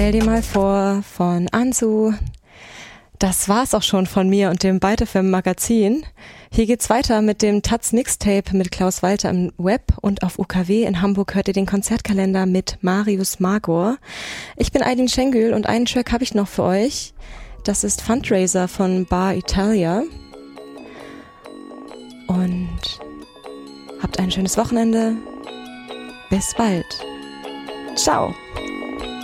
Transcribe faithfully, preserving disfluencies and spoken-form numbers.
Stell dir mal vor von Ansu. Das war's auch schon von mir und dem Beitefem Magazin. Hier geht's weiter mit dem Taz Mixtape mit Klaus Walter im Web und auf U K W in Hamburg hört ihr den Konzertkalender mit Marius Magor. Ich bin Aylin Schengül und einen Track habe ich noch für euch. Das ist Fundraiser von Bar Italia. Und habt ein schönes Wochenende. Bis bald. Ciao.